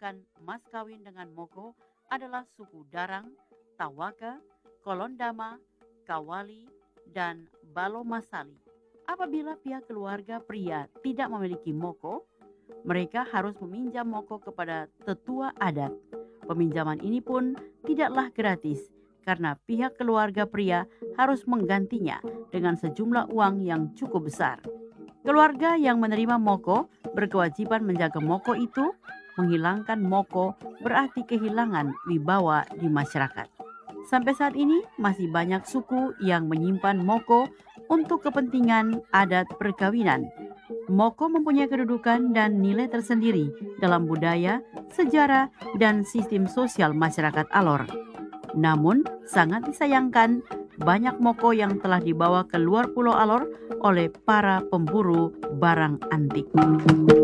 merayakan mas kawin dengan Moko adalah suku Darang, Tawaka, Kolondama, Kawali, dan Balomasali. Apabila pihak keluarga pria tidak memiliki Moko, mereka harus meminjam Moko kepada tetua adat. Peminjaman ini pun tidaklah gratis karena pihak keluarga pria harus menggantinya dengan sejumlah uang yang cukup besar. Keluarga yang menerima Moko berkewajiban menjaga Moko itu. Menghilangkan Moko berarti kehilangan wibawa di masyarakat. Sampai saat ini masih banyak suku yang menyimpan Moko untuk kepentingan adat perkawinan. Moko mempunyai kedudukan dan nilai tersendiri dalam budaya, sejarah, dan sistem sosial masyarakat Alor. Namun, sangat disayangkan banyak Moko yang telah dibawa ke luar Pulau Alor oleh para pemburu barang antik.